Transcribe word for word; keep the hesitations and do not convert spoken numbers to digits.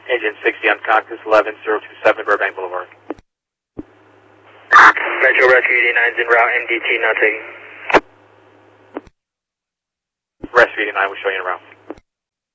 Engine sixty on Cactus eleven zero two seven Burbank Boulevard. Metro Rescue eighty-nine is en route, M D T now taking. Rescue eighty-nine will show you en route.